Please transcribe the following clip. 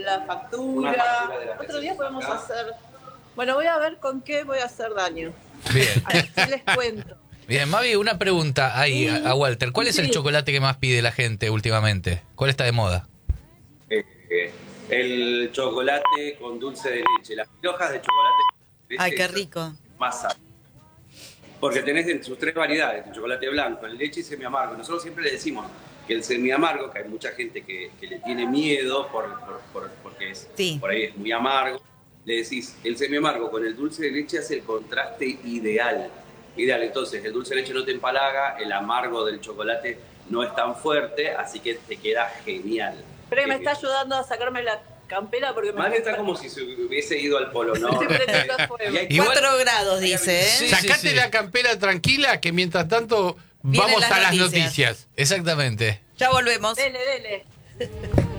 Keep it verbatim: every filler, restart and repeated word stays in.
la factura. factura de la Otro día podemos acá. hacer... Bueno, voy a ver con qué voy a hacer daño. Bien. Así les cuento. Bien, Mavi, una pregunta ahí a, a Walter. ¿Cuál es sí. el chocolate que más pide la gente últimamente? ¿Cuál está de moda? Eh, eh, el chocolate con dulce de leche. Las hojas de chocolate de leche. Ay, qué rico. Más sano. Porque tenés en sus tres variedades, el chocolate blanco, el leche y semiamargo. Nosotros siempre le decimos que el semiamargo, que hay mucha gente que, que le tiene miedo por, por, por, porque es, sí. por ahí es muy amargo, le decís, el semiamargo con el dulce de leche hace el contraste ideal. Ideal, entonces el dulce de leche no te empalaga, el amargo del chocolate no es tan fuerte, así que te queda genial. Pero eh, me está ayudando a sacarme la campera porque me... Más está como si se hubiese ido al Polo Norte. Cuatro grados, dice, ¿eh? Sí, Sacate sí, sí. la campera tranquila, que mientras tanto vamos las a las noticias. noticias. Exactamente. Ya volvemos. Dele, dele.